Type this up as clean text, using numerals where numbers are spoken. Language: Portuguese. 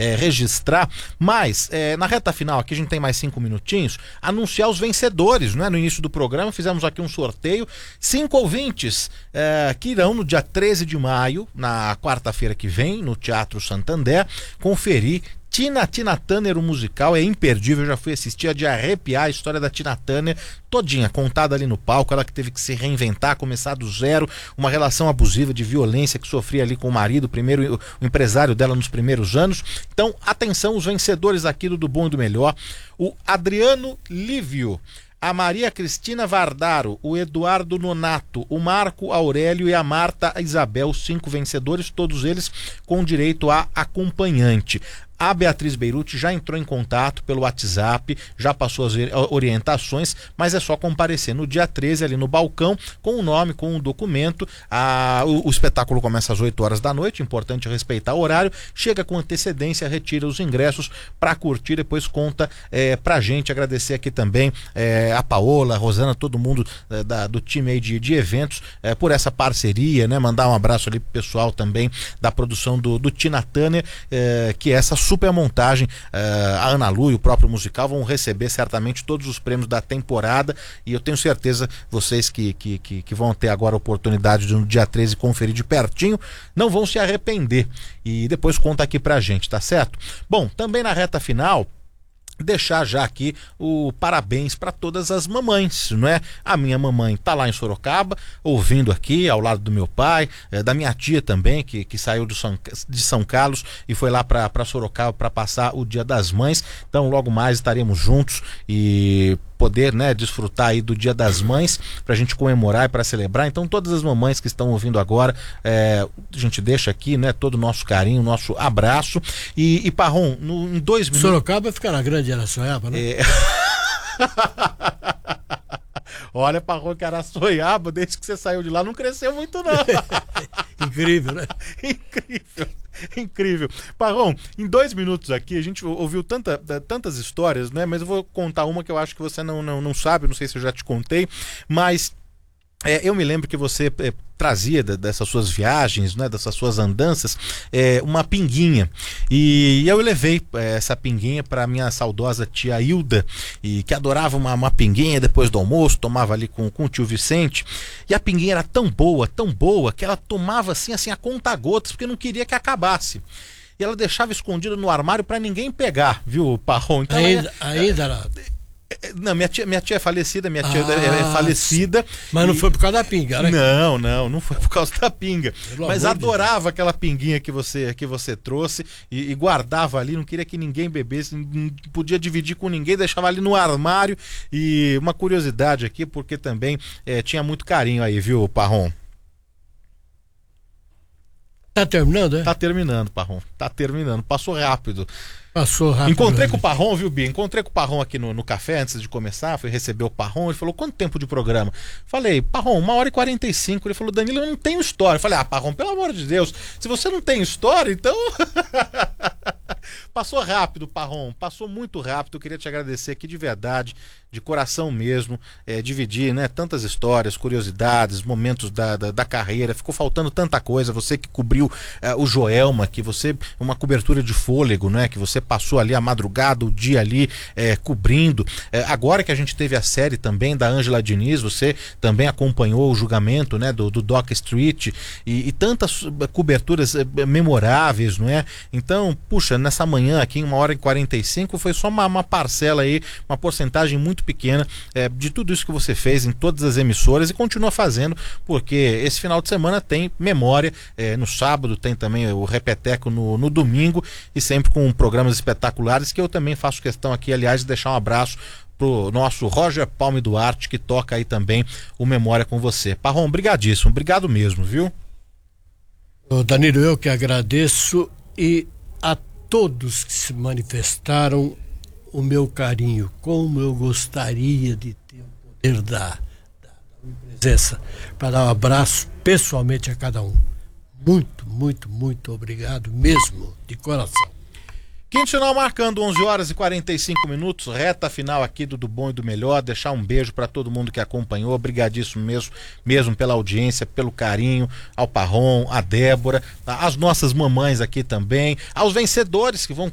registrar, mas na reta final aqui a gente tem mais 5 minutinhos, anunciar os vencedores, né? No início do programa fizemos aqui um sorteio, 5 ouvintes que irão no dia 13 de maio, na quarta-feira que vem, no Teatro Santander, conferir Tina Turner, o musical é imperdível, eu já fui assistir, é de arrepiar a história da Tina Turner todinha, contada ali no palco, ela que teve que se reinventar, começar do zero, uma relação abusiva de violência que sofria ali com o marido, primeiro o empresário dela nos primeiros anos. Então, atenção, os vencedores aqui do Bom e do Melhor, o Adriano Lívio, a Maria Cristina Vardaro, o Eduardo Nonato, o Marco Aurélio e a Marta Isabel, 5 vencedores, todos eles com direito a acompanhante. A Beatriz Beirute já entrou em contato pelo WhatsApp, já passou as orientações, mas é só comparecer no dia 13 ali no balcão, com o nome, com o documento. O espetáculo começa às 8 horas da noite, importante respeitar o horário, chega com antecedência, retira os ingressos para curtir, depois conta pra gente. Agradecer aqui também a Paola, a Rosana, todo mundo do time aí de eventos por essa parceria, né? Mandar um abraço ali pro pessoal também da produção do Tina Turner, que é essa super montagem. A Ana Lu e o próprio musical vão receber certamente todos os prêmios da temporada, e eu tenho certeza vocês que vão ter agora a oportunidade de no dia 13 conferir de pertinho, não vão se arrepender, e depois conta aqui pra gente, tá certo? Bom, também na reta final, deixar já aqui o parabéns para todas as mamães, não é? A minha mamãe tá lá em Sorocaba, ouvindo aqui ao lado do meu pai, da minha tia também, que saiu de São Carlos e foi lá para Sorocaba para passar o Dia das Mães. Então logo mais estaremos juntos e poder, né, desfrutar aí do Dia das Mães, pra gente comemorar e pra celebrar. Então todas as mamães que estão ouvindo agora, a gente deixa aqui, né, todo o nosso carinho, nosso abraço. E Parrom, em 2 minutos... Sorocaba fica na Grande Araçoiaba, né? Olha, Parrom, que Araçoiaba, desde que você saiu de lá, não cresceu muito, não. Incrível, né? Incrível. Parrom, em 2 minutos aqui, a gente ouviu tantas histórias, né? Mas eu vou contar uma que eu acho que você não sabe, não sei se eu já te contei, mas eu me lembro que você trazia dessas suas viagens, né, dessas suas andanças, uma pinguinha, e eu levei essa pinguinha para minha saudosa tia Hilda, e que adorava uma pinguinha depois do almoço, tomava ali com o tio Vicente, e a pinguinha era tão boa, que ela tomava assim a conta-gotas, porque não queria que acabasse. E ela deixava escondida no armário para ninguém pegar, viu, Parrom? Então, ainda era... Não, minha tia é falecida, é falecida. Mas não foi por causa da pinga, né? Não foi por causa da pinga. Mas adorava aquela pinguinha que você trouxe e guardava ali, não queria que ninguém bebesse, não podia dividir com ninguém, deixava ali no armário. E uma curiosidade aqui, porque também tinha muito carinho aí, viu, Parrom? Tá terminando, é? Tá terminando, Parrom. Tá terminando. Passou rápido. Encontrei com o Parrom, viu, Bia? Encontrei com o Parrom aqui no café antes de começar, fui receber o Parrom, ele falou, quanto tempo de programa? Falei, Parrom, 1h45. Ele falou, Danilo, eu não tenho história. Eu falei, Parrom, pelo amor de Deus, se você não tem história, então... Passou rápido, Parrom, passou muito rápido. Eu queria te agradecer aqui de verdade, de coração mesmo, dividir, né, tantas histórias, curiosidades, momentos da carreira. Ficou faltando tanta coisa. Você que cobriu o Joelma, que você, uma cobertura de fôlego, né, que você passou ali a madrugada, o dia ali cobrindo. Agora que a gente teve a série também da Ângela Diniz, você também acompanhou o julgamento, né, do Dock Street e tantas coberturas memoráveis, não é? Então, puxa, nessa manhã aqui em 1h45 foi só uma parcela aí, uma porcentagem muito pequena de tudo isso que você fez em todas as emissoras e continua fazendo, porque esse final de semana tem memória, no sábado tem também o Repeteco no domingo, e sempre com programas espetaculares que eu também faço questão aqui, aliás, de deixar um abraço pro nosso Roger Palme Duarte, que toca aí também o Memória com você. Parrom, brigadíssimo, obrigado mesmo, viu? Danilo, eu que agradeço, e a todos que se manifestaram o meu carinho, como eu gostaria de ter o poder da presença para dar um abraço pessoalmente a cada um. Muito, muito, muito obrigado mesmo, de coração. Quinto sinal marcando 11h45, reta final aqui do Bom e do Melhor. Deixar um beijo para todo mundo que acompanhou, obrigadíssimo mesmo pela audiência, pelo carinho, ao Parrom, a Débora, às nossas mamães aqui também, aos vencedores que vão